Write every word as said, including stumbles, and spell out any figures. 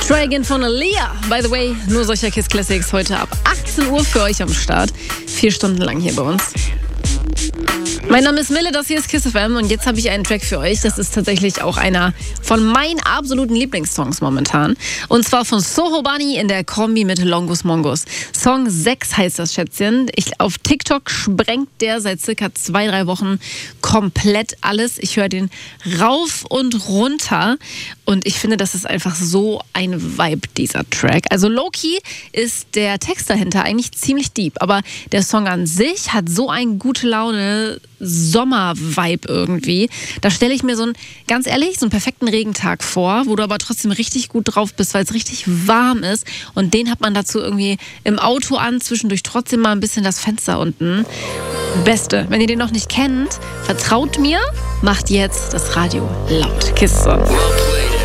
Dragon von Aaliyah. By the way, nur solcher Kiss Classics heute ab achtzehn Uhr für euch am Start. Vier Stunden lang hier bei uns. Mein Name ist Mille, das hier ist Kiss F M und jetzt habe ich einen Track für euch. Das ist tatsächlich auch einer von meinen absoluten Lieblingssongs momentan. Und zwar von Soho Bunny in der Kombi mit Longus Mongus. Song sechs heißt das Schätzchen. Ich, auf TikTok sprengt der seit circa zwei, drei Wochen komplett alles. Ich höre den rauf und runter und ich finde, das ist einfach so ein Vibe, dieser Track. Also low-key ist der Text dahinter eigentlich ziemlich deep, aber der Song an sich hat so eine gute Laune, Sommer-Vibe irgendwie. Da stelle ich mir so einen, ganz ehrlich, so einen perfekten Regentag vor, wo du aber trotzdem richtig gut drauf bist, weil es richtig warm ist. Und den hat man dazu irgendwie im Auto an, zwischendurch trotzdem mal ein bisschen das Fenster unten. Beste. Wenn ihr den noch nicht kennt, vertraut mir, macht jetzt das Radio laut. Kiss Songs.